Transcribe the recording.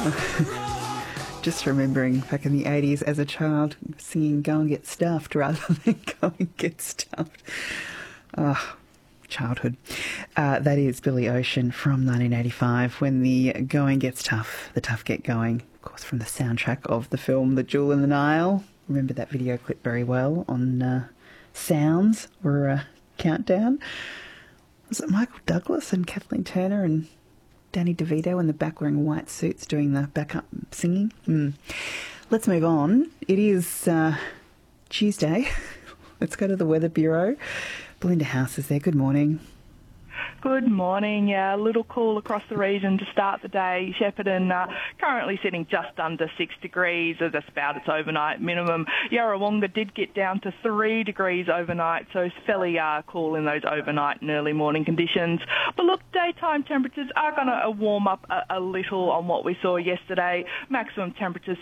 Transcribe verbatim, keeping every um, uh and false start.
Just remembering back in the eighties as a child singing Go and Get Stuffed rather than Go and Get Stuffed. Oh, childhood. Uh, that is Billy Ocean from nineteen eighty-five, when the going gets tough, the tough get going. Of course, from the soundtrack of the film The Jewel in the Nile. Remember that video clip very well on uh, Sounds or uh, Countdown. Was it Michael Douglas and Kathleen Turner and Danny DeVito in the back wearing white suits doing the backup singing? Mm. Let's move on. It is uh, Tuesday. Let's go to the Weather Bureau. Belinda House is there. Good morning. Good morning. Yeah, a little cool across the region to start the day. Shepparton uh, currently sitting just under six degrees. That's about its overnight minimum. Yarrawonga did get down to three degrees overnight, so it's fairly uh, cool in those overnight and early morning conditions. But look, daytime temperatures are going to warm up a, a little on what we saw yesterday. Maximum temperatures